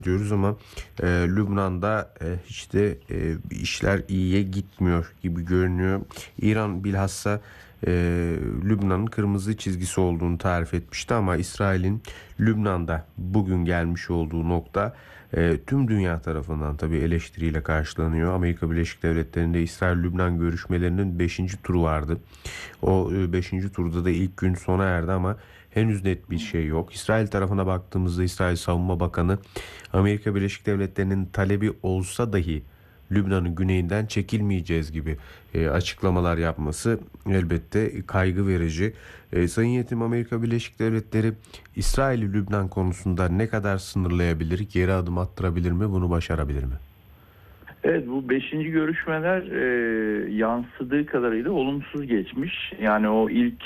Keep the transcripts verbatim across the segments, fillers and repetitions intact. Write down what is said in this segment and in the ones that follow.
diyoruz ama e, Lübnan'da e, hiç de e, işler iyiye gitmiyor gibi görünüyor. İran bilhassa e, Lübnan'ın kırmızı çizgisi olduğunu tarif etmişti ama İsrail'in Lübnan'da bugün gelmiş olduğu nokta e, tüm dünya tarafından tabii eleştiriyle karşılanıyor. Amerika Birleşik Devletleri'nde İsrail-Lübnan görüşmelerinin beşinci turu vardı. O beşinci turda da ilk gün sona erdi ama henüz net bir şey yok. İsrail tarafına baktığımızda İsrail Savunma Bakanı Amerika Birleşik Devletleri'nin talebi olsa dahi Lübnan'ın güneyinden çekilmeyeceğiz gibi e, açıklamalar yapması elbette kaygı verici. E, Sayın Yetim, Amerika Birleşik Devletleri İsrail'i Lübnan konusunda ne kadar sınırlayabilir, geri adım attırabilir mi, bunu başarabilir mi? Evet, bu beşinci görüşmeler e, yansıdığı kadarıyla olumsuz geçmiş. Yani o ilk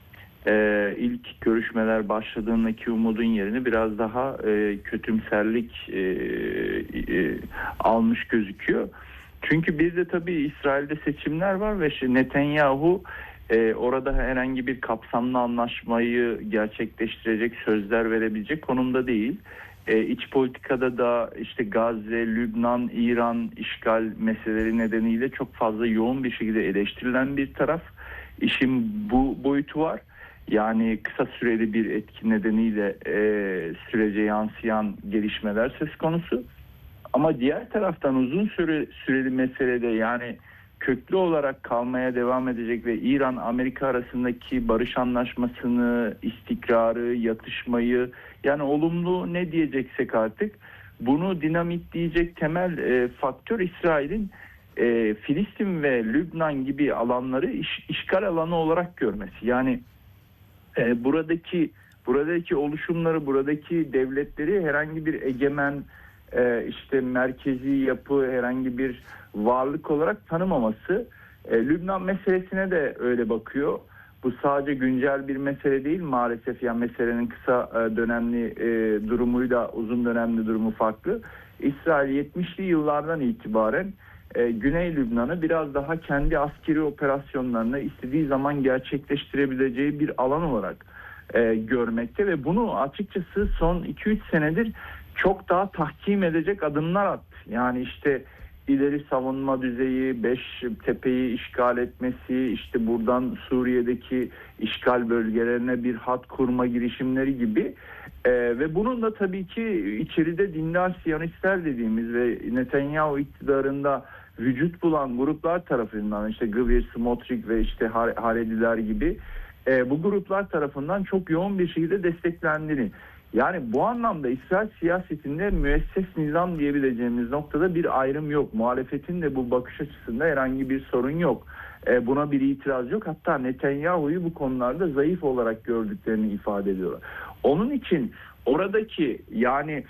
e, ilk görüşmeler başladığındaki umudun yerini biraz daha e, kötümserlik e, e, almış gözüküyor. Çünkü bir de tabii İsrail'de seçimler var ve Netanyahu e, orada herhangi bir kapsamlı anlaşmayı gerçekleştirecek sözler verebilecek konumda değil. E, iç politikada da işte Gazze, Lübnan, İran işgal meseleleri nedeniyle çok fazla yoğun bir şekilde eleştirilen bir taraf. İşin bu boyutu var. Yani kısa süreli bir etki nedeniyle e, sürece yansıyan gelişmeler söz konusu. Ama diğer taraftan uzun süre, süreli meselede, yani köklü olarak kalmaya devam edecek ve İran-Amerika arasındaki barış anlaşmasını, istikrarı, yatışmayı, yani olumlu ne diyeceksek artık, bunu dinamitleyecek temel e, faktör İsrail'in e, Filistin ve Lübnan gibi alanları iş, işgal alanı olarak görmesi. Yani e, buradaki buradaki oluşumları, buradaki devletleri herhangi bir egemen, e, işte merkezi yapı, herhangi bir varlık olarak tanımaması. E, Lübnan meselesine de öyle bakıyor. Bu sadece güncel bir mesele değil maalesef. Yani meselenin kısa e, dönemli e, durumuyla uzun dönemli durumu farklı. İsrail yetmişli yıllardan itibaren e, Güney Lübnan'ı biraz daha kendi askeri operasyonlarını istediği zaman gerçekleştirebileceği bir alan olarak e, görmekte ve bunu açıkçası son iki üç senedir çok daha tahkim edecek adımlar attı. Yani işte ileri savunma düzeyi, beş tepeyi işgal etmesi, işte buradan Suriye'deki işgal bölgelerine bir hat kurma girişimleri gibi. Ee, ve bunun da tabii ki içeride dindar Siyonistler dediğimiz ve Netanyahu iktidarında vücut bulan gruplar tarafından, işte Gvir, Smotrich ve işte Harediler gibi e, bu gruplar tarafından çok yoğun bir şekilde desteklendiğini. Yani bu anlamda İsrail siyasetinde müesses nizam diyebileceğimiz noktada bir ayrım yok. Muhalefetin de bu bakış açısında herhangi bir sorun yok. E, buna bir itiraz yok. Hatta Netanyahu'yu bu konularda zayıf olarak gördüklerini ifade ediyorlar. Onun için oradaki, yani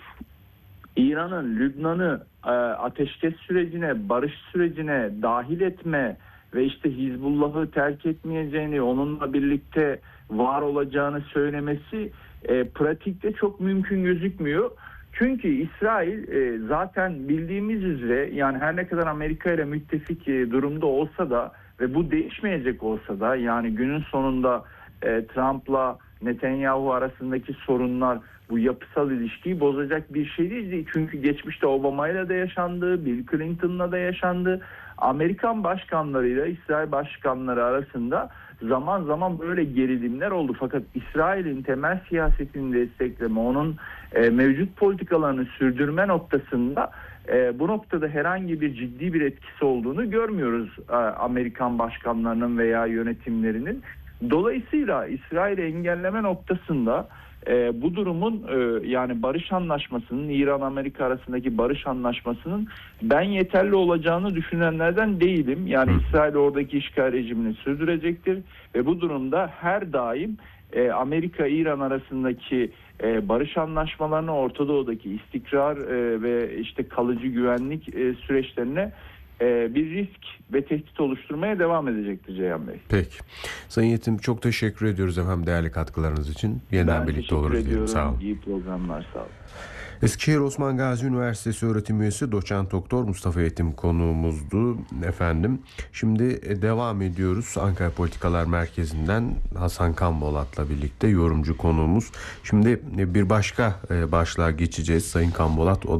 İran'ın Lübnan'ı e, ateşkes sürecine, barış sürecine dahil etme ve işte Hizbullah'ı terk etmeyeceğini, onunla birlikte var olacağını söylemesi e, pratikte çok mümkün gözükmüyor. Çünkü İsrail e, zaten bildiğimiz üzere, yani her ne kadar Amerika ile müttefik e, durumda olsa da ve bu değişmeyecek olsa da, yani günün sonunda e, Trump'la Netanyahu arasındaki sorunlar bu yapısal ilişkiyi bozacak bir şey değil. Çünkü geçmişte Obama'yla da yaşandı, Bill Clinton'la da yaşandı. Amerikan başkanlarıyla İsrail başkanları arasında zaman zaman böyle gerilimler oldu. Fakat İsrail'in temel siyasetini destekleme, onun e, mevcut politikalarını sürdürme noktasında e, bu noktada herhangi bir ciddi bir etkisi olduğunu görmüyoruz e, Amerikan başkanlarının veya yönetimlerinin. Dolayısıyla İsrail'i engelleme noktasında e, bu durumun e, yani barış anlaşmasının, İran-Amerika arasındaki barış anlaşmasının ben yeterli olacağını düşünenlerden değilim. Yani İsrail oradaki işgal rejimini sürdürecektir ve bu durumda her daim e, Amerika-İran arasındaki e, barış anlaşmalarına, Orta Doğu'daki istikrar e, ve işte kalıcı güvenlik e, süreçlerine bir risk ve tehdit oluşturmaya devam edecektir Ceyhan Bey. Peki. Sayın Yetim, çok teşekkür ediyoruz efendim değerli katkılarınız için. Yeniden ben birlikte oluruz diyelim. Sağ olun. İyi programlar, sağ olun. Eskişehir Osman Gazi Üniversitesi öğretim üyesi doçent doktor Mustafa Yetim konuğumuzdu efendim. Şimdi devam ediyoruz. Ankara Politikalar Merkezi'nden Hasan Kambolat'la birlikte yorumcu konuğumuz. Şimdi bir başka başlığa geçeceğiz. Sayın Kambolat, o